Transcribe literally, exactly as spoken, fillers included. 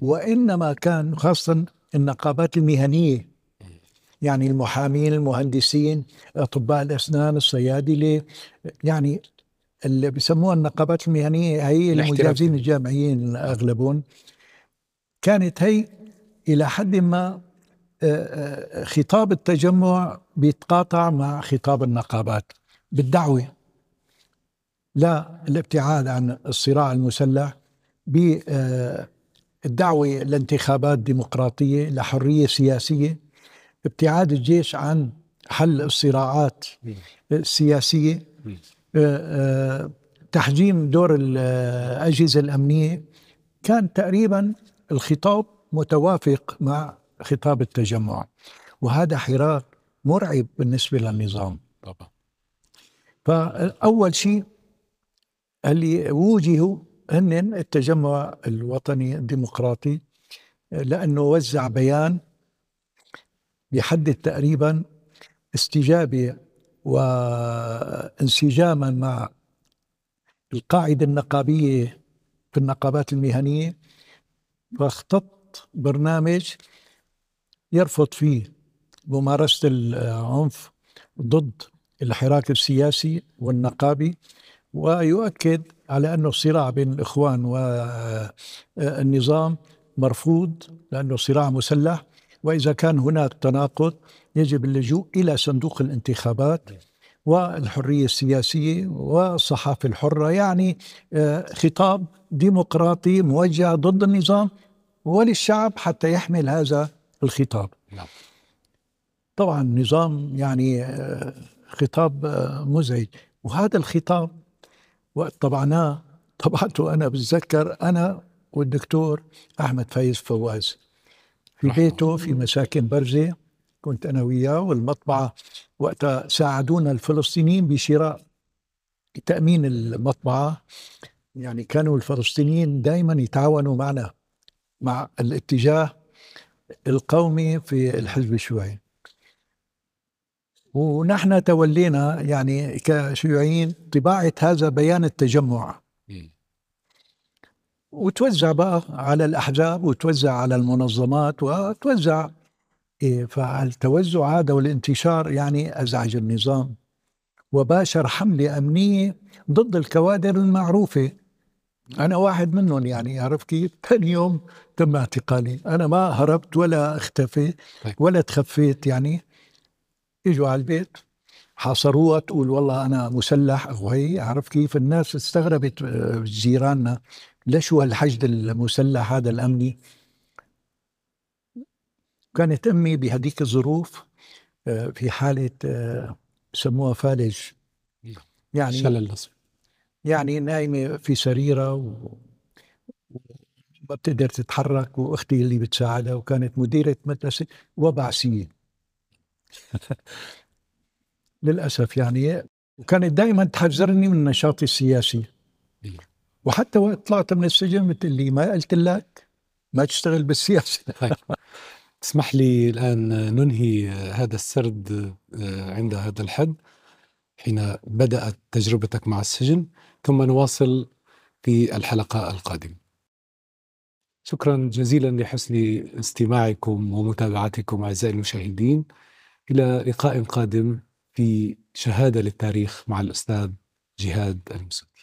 وإنما كان خاصة النقابات المهنية، يعني المحامين، المهندسين، أطباء الأسنان، الصيادلة، يعني اللي بيسموها النقابات المهنية هي المجازين الجامعيين أغلبهم. كانت هي إلى حد ما خطاب التجمع بيتقاطع مع خطاب النقابات بالدعوة لا الابتعاد عن الصراع المسلح، بالدعوة لانتخابات ديمقراطية لحرية سياسية، ابتعاد الجيش عن حل الصراعات السياسية، تحجيم دور الأجهزة الأمنية. كان تقريبا الخطاب متوافق مع خطاب التجمع، وهذا حراك مرعب بالنسبة للنظام طبعا. فأول شيء اللي وجهوا هن التجمع الوطني الديمقراطي، لأنه وزع بيان بيحدد تقريبا استجابة وانسجاما مع القاعدة النقابية في النقابات المهنية، فاختط برنامج يرفض فيه ممارسة العنف ضد الحراك السياسي والنقابي، ويؤكد على أنه الصراع بين الإخوان والنظام مرفوض لأنه صراع مسلح، وإذا كان هناك تناقض يجب اللجوء إلى صندوق الانتخابات والحرية السياسية والصحافة الحرة. يعني خطاب ديمقراطي موجه ضد النظام وللشعب حتى يحمل هذا الخطاب. طبعا النظام يعني خطاب مزعج، وهذا الخطاب وقت طبعناه طبعته أنا بتذكر أنا والدكتور أحمد فايز فواز في بيته في مساكن برزة، كنت أنا وياه، والمطبعة وقتها ساعدونا الفلسطينيين بشراء تأمين المطبعة. يعني كانوا الفلسطينيين دائما يتعاونوا معنا مع الاتجاه القومي في الحزب الشيوعي، ونحن تولينا يعني كشيوعيين طباعة هذا بيان التجمع، وتوزع بقى على الأحزاب وتوزع على المنظمات وتوزع. إيه، فالتوزع هذا والانتشار يعني أزعج النظام، وباشر حملة أمنية ضد الكوادر المعروفة. أنا واحد منهم، يعني عرف كيف؟ ثاني يوم تم اعتقالي، أنا ما هربت ولا اختفيت ولا تخفيت. يعني اجوا على البيت حاصروها تقول والله أنا مسلح أو هي، عرف كيف؟ الناس استغربت جيراننا، ليش هو الحشد المسلح هذا الأمني؟ كانت أمي بهديك الظروف في حالة سموها فالج، يعني شلل نصفي، يعني نايمة في سريرة وما بتقدر تتحرك، وأختي اللي بتساعدها وكانت مديرة مدرسة وبعثية للأسف. يعني وكانت دائما تحذرني من نشاطي السياسي، وحتى وقت طلعت من السجن قلت لي ما قلت لك ما تشتغل بالسياسة. تسمح لي الآن ننهي هذا السرد عند هذا الحد حين بدأت تجربتك مع السجن، ثم نواصل في الحلقة القادمة. شكرا جزيلا لحسن استماعكم ومتابعتكم أعزائي المشاهدين، إلى لقاء قادم في شهادة للتاريخ مع الأستاذ جهاد المسود.